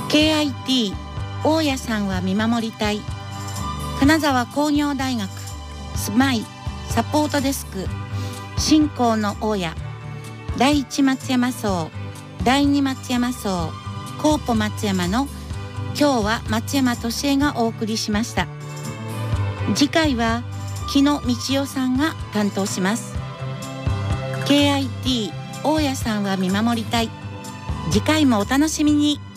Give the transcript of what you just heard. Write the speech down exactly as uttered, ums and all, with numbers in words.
ケーアイティー 大家さんは見守りたい。金沢工業大学スマイサポートデスク新興の大家、第一松山荘、第二松山荘、コーポ松山の今日は松山俊恵がお送りしました。次回は木野道代さんが担当します。 ケーアイティー 大家さんは見守りたい。次回もお楽しみに。